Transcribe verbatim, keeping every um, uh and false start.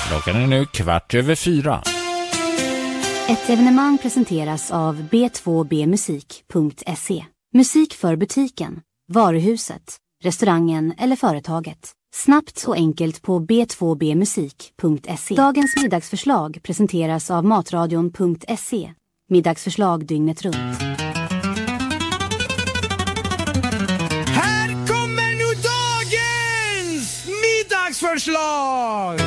Klockan är nu kvart över fyra. Ett evenemang presenteras av b två b musik punkt se. Musik för butiken, varuhuset, restaurangen eller företaget. Snabbt och enkelt på b två b musik punkt se. Dagens middagsförslag presenteras av matradion punkt se. Middagsförslag dygnet runt. Här kommer nu dagens middagsförslag!